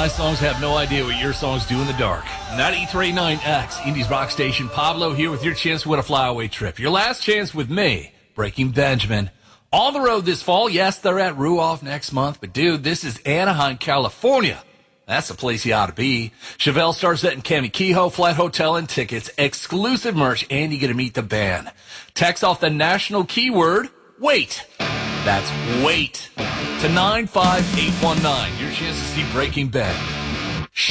my songs have no idea what your songs do in the dark. 93.9X, Indies Rock Station. Pablo here with your chance to win a flyaway trip. Your last chance with me, Breaking Benjamin. On the road this fall. Yes, they're at Ruoff next month, but dude, this is Anaheim, California. That's the place you ought to be. Chevelle Starset and Cami Kehoe, flight, hotel, and tickets, exclusive merch, and you get to meet the band. Text off the national keyword, WAIT. That's WAIT to 95819. Your chance to see Breaking Ben.